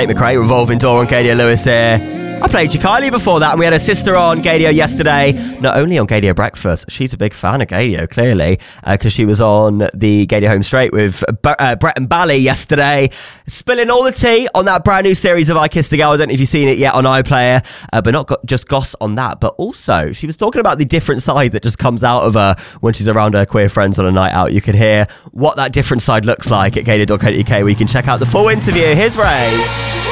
Tate McRae, Revolving Door on Gadio Lewis here. I played you Kylie before that, and we had her sister on Gadio yesterday. Not only on Gadio Breakfast, she's a big fan of Gadio, clearly, because she was on the Gadio Home Straight with Brett and Bally yesterday, spilling all the tea on that brand new series of I Kissed a Girl. I don't know if you've seen it yet on iPlayer, but not just goss on that, but also she was talking about the different side that just comes out of her when she's around her queer friends on a night out. You can hear what that different side looks like at gadio.co.uk, where you can check out the full interview. Here's Ray.